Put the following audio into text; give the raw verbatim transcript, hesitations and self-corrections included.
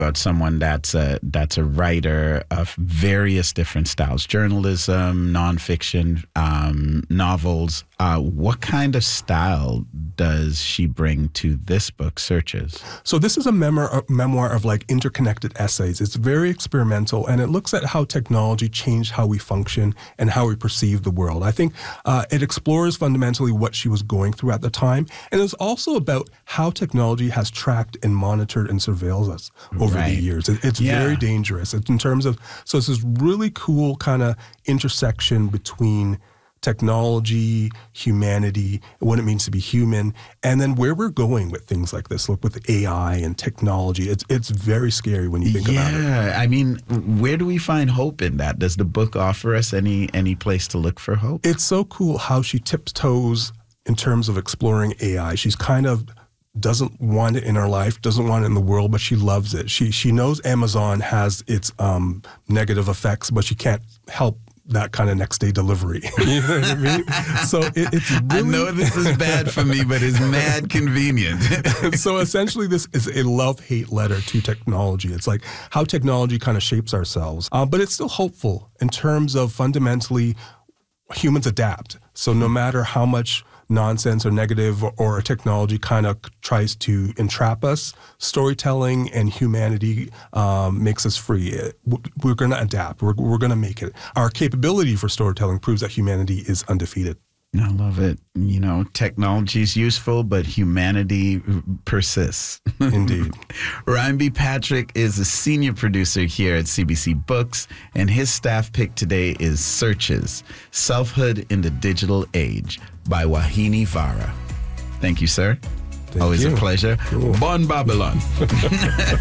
about someone that's a that's a writer of various different styles: journalism, nonfiction, um, novels. Uh, what kind of style does she bring to this book, Searches? So this is a memoir, a memoir of like interconnected essays. It's very experimental, and it looks at how technology changed how we function and how we perceive the world. I think uh, it explores fundamentally what she was going through at the time, and it's also about how technology has tracked and monitored and surveils us over Right. the years. It, it's Yeah. very dangerous. It's in terms of, so it's this really cool kind of intersection between technology, humanity, what it means to be human, and then where we're going with things like this. Look, with A I and technology, it's it's very scary when you think yeah, about it. Yeah, I mean, where do we find hope in that? Does the book offer us any any place to look for hope? It's so cool how she tiptoes in terms of exploring A I. She's kind of doesn't want it in her life, doesn't want it in the world, but she loves it. She she knows Amazon has its um, negative effects, but she can't help that kind of next day delivery. You know what I mean? So it, it's really... I know this is bad for me, but it's mad convenient. So essentially this is a love-hate letter to technology. It's like how technology kind of shapes ourselves. Uh, but it's still hopeful in terms of fundamentally humans adapt. So no matter how much nonsense or negative or, or a technology kind of tries to entrap us, storytelling and humanity um, makes us free. We're going to adapt. We're, we're going to make it. Our capability for storytelling proves that humanity is undefeated. I love it. You know, technology is useful, but humanity persists. Indeed. Ryan B. Patrick is a senior producer here at C B C Books, and his staff pick today is Searches, Selfhood in the Digital Age by Wahini Vara. Thank you, sir. Thank Always you. a pleasure. Cool. Bon Babylon.